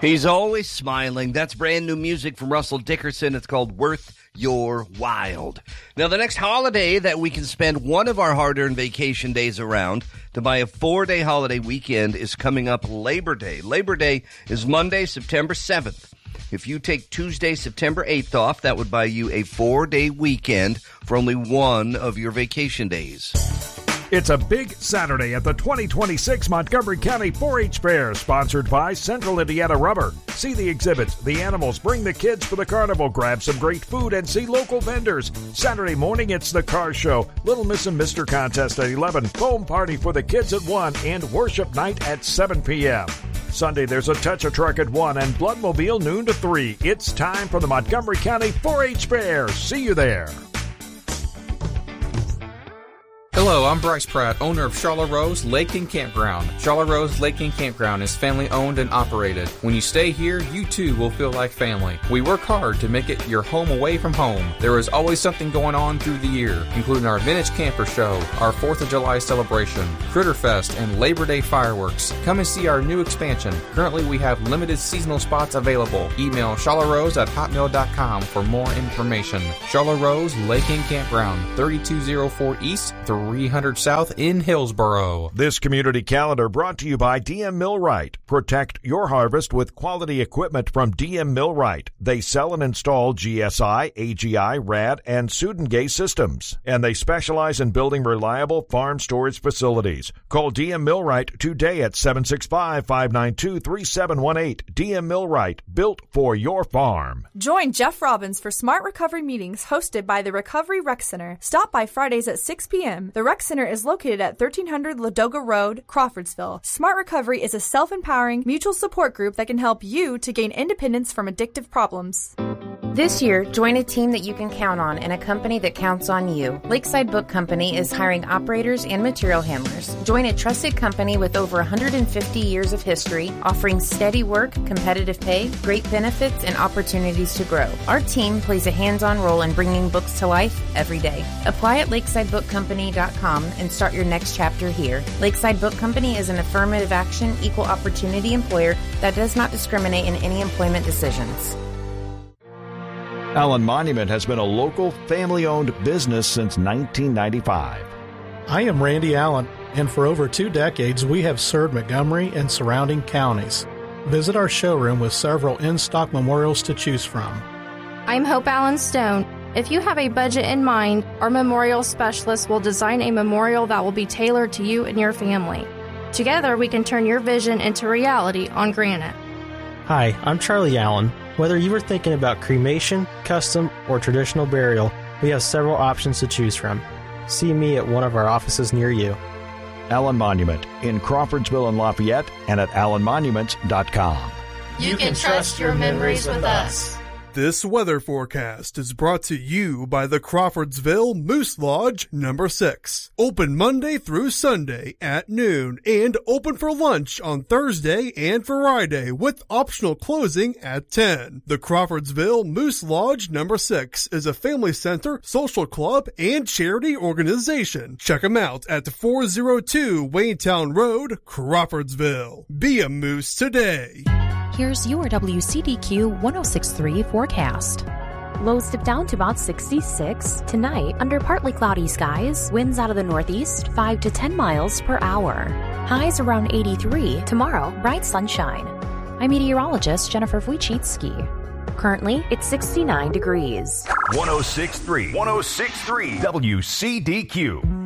He's always smiling. That's brand new music from Russell Dickerson. It's called Worth Your Wild. Now, the next holiday that we can spend one of our hard-earned vacation days around to buy a 4-day holiday weekend is coming up Labor Day. Labor Day is Monday, September 7th. If you take Tuesday, September 8th off, that would buy you a 4-day weekend for only one of your vacation days. It's a big Saturday at the 2026 Montgomery County 4-H Fair, sponsored by Central Indiana Rubber. See the exhibits, the animals, bring the kids for the carnival, grab some great food, and see local vendors. Saturday morning, it's the car show, Little Miss and Mr. Contest at 11, foam party for the kids at 1, and worship night at 7 p.m. Sunday, there's a touch-a-truck at 1 and Bloodmobile noon to 3. It's time for the Montgomery County 4-H Fair. See you there. Hello, I'm Bryce Pratt, owner of Charlotte Rose Lake and Campground. Charlotte Rose Lake and Campground is family owned and operated. When you stay here, you too will feel like family. We work hard to make it your home away from home. There is always something going on through the year, including our Vintage Camper Show, our 4th of July celebration, Critter Fest, and Labor Day fireworks. Come and see our new expansion. Currently, we have limited seasonal spots available. Email charlotterose@hotmail.com for more information. Charlotte Rose Lake and Campground, 3204 East, 300 South in Hillsboro. This community calendar brought to you by DM Millwright. Protect your harvest with quality equipment from DM Millwright. They sell and install GSI, AGI, RAD, and Sudengay systems. And they specialize in building reliable farm storage facilities. Call DM Millwright today at 765-592-3718. DM Millwright, built for your farm. Join Jeff Robbins for Smart Recovery meetings hosted by the Recovery Rec Center. Stop by Fridays at 6 p.m. The Rec Center is located at 1300 Ladoga Road, Crawfordsville. Smart Recovery is a self-empowering, mutual support group that can help you to gain independence from addictive problems. This year, join a team that you can count on and a company that counts on you. Lakeside Book Company is hiring operators and material handlers. Join a trusted company with over 150 years of history, offering steady work, competitive pay, great benefits, and opportunities to grow. Our team plays a hands-on role in bringing books to life every day. Apply at lakesidebookcompany.com and start your next chapter here. Lakeside Book Company is an affirmative action, equal opportunity employer that does not discriminate in any employment decisions. Allen Monument has been a local, family-owned business since 1995. I am Randy Allen, and for over 2 decades, we have served Montgomery and surrounding counties. Visit our showroom with several in-stock memorials to choose from. I'm Hope Allen Stone. If you have a budget in mind, our memorial specialist will design a memorial that will be tailored to you and your family. Together, we can turn your vision into reality on granite. Hi, I'm Charlie Allen. Whether you were thinking about cremation, custom, or traditional burial, we have several options to choose from. See me at one of our offices near you. Allen Monument in Crawfordsville and Lafayette and at allenmonuments.com. You can trust your memories with us. This weather forecast is brought to you by the Crawfordsville Moose Lodge No. 6. Open Monday through Sunday at noon and open for lunch on Thursday and Friday with optional closing at 10. The Crawfordsville Moose Lodge No. 6 is a family center, social club, and charity organization. Check them out at 402 Waynetown Road, Crawfordsville. Be a moose today. Here's your WCDQ 106.3 forecast. Lows dip down to about 66. Tonight, under partly cloudy skies, winds out of the northeast, 5 to 10 miles per hour. Highs around 83. Tomorrow, bright sunshine. I'm meteorologist Jennifer Wojcicki. Currently, it's 69 degrees. 106.3 WCDQ.